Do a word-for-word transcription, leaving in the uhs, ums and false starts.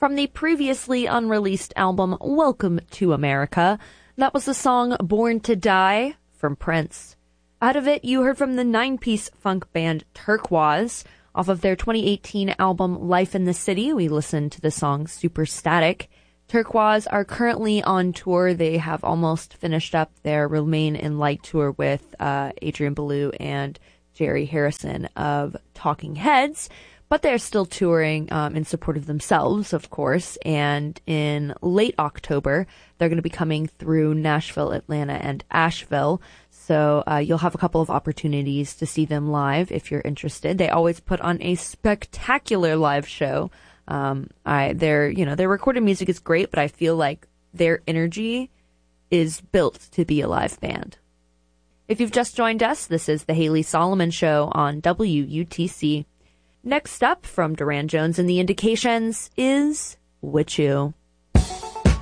From the previously unreleased album Welcome to America, that was the song Born to Die from Prince. Out of it, you heard from the nine-piece funk band Turkuaz. Off of their twenty eighteen album Life in the City, we listened to the song Super Static. Turkuaz are currently on tour. They have almost finished up their Remain in Light tour with uh, Adrian Belew and Jerry Harrison of Talking Heads. But they're still touring um, in support of themselves, of course. And in late October, they're going to be coming through Nashville, Atlanta, and Asheville. So uh, you'll have a couple of opportunities to see them live if you're interested. They always put on a spectacular live show. Um, I their you know their recorded music is great, but I feel like their energy is built to be a live band. If you've just joined us, this is the Haley Solomon Show on W U T C. Next up from Duran Jones and the Indications is Witchu.